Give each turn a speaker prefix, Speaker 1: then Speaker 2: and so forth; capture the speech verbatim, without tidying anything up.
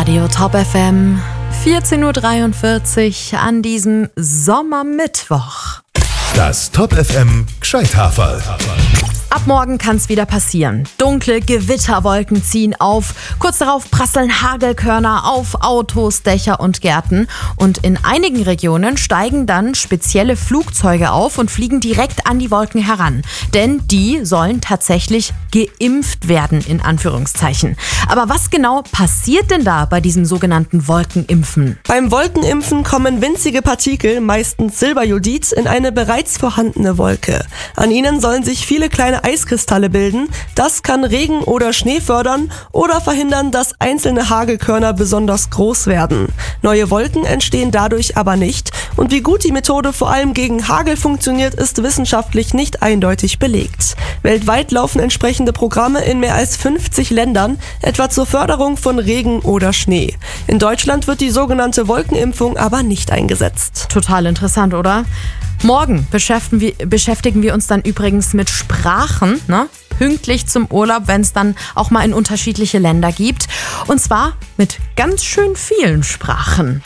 Speaker 1: Radio Top F M, vierzehn Uhr dreiundvierzig an diesem Sommermittwoch.
Speaker 2: Das Top F M Gscheithaferl.
Speaker 1: Ab morgen kann es wieder passieren. Dunkle Gewitterwolken ziehen auf. Kurz darauf prasseln Hagelkörner auf Autos, Dächer und Gärten. Und in einigen Regionen steigen dann spezielle Flugzeuge auf und fliegen direkt an die Wolken heran. Denn die sollen tatsächlich geimpft werden, in Anführungszeichen. Aber was genau passiert denn da bei diesem sogenannten Wolkenimpfen?
Speaker 3: Beim Wolkenimpfen kommen winzige Partikel, meistens Silberjodid, in eine bereits vorhandene Wolke. An ihnen sollen sich viele kleine Eiskristalle bilden. Das kann Regen oder Schnee fördern oder verhindern, dass einzelne Hagelkörner besonders groß werden. Neue Wolken entstehen dadurch aber nicht. Und wie gut die Methode vor allem gegen Hagel funktioniert, ist wissenschaftlich nicht eindeutig belegt. Weltweit laufen entsprechende Programme in mehr als fünfzig Ländern, etwa zur Förderung von Regen oder Schnee. In Deutschland wird die sogenannte Wolkenimpfung aber nicht eingesetzt.
Speaker 1: Total interessant, oder? Morgen beschäftigen wir, beschäftigen wir uns dann übrigens mit Sprachen, ne? Pünktlich zum Urlaub, wenn es dann auch mal in unterschiedliche Länder gibt. Und zwar mit ganz schön vielen Sprachen.